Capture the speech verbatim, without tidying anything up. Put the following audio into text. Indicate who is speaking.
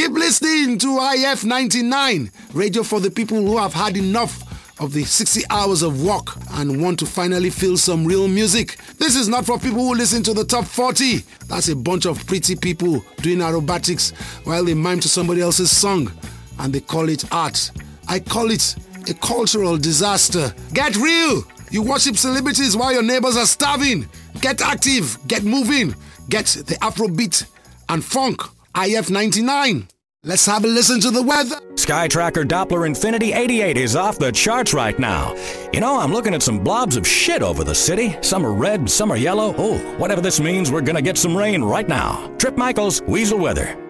Speaker 1: Keep listening to I F ninety-nine, radio for the people who have had enough of the sixty hours of work and want to finally feel some real music. This is not for people who listen to the top forty. That's a bunch of pretty people doing aerobatics while they mime to somebody else's song and they call it art. I call it a cultural disaster. Get real! You worship celebrities while your neighbors are starving. Get active, get moving, get the Afrobeat and funk. I F ninety-nine. Let's have a listen to the weather.
Speaker 2: SkyTracker Doppler Infinity eighty-eight is off the charts right now. You know, I'm looking at some blobs of shit over the city. Some are red, some are yellow. Oh, whatever this means, we're gonna get some rain right now. Trip Michaels, Weasel Weather.